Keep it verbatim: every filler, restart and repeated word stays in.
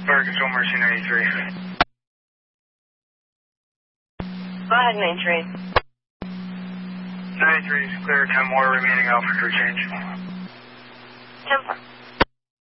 Fire Control Mercy ninety-three. Go ahead, main train. ninety-three is clear, ten more remaining out for crew change. ten four.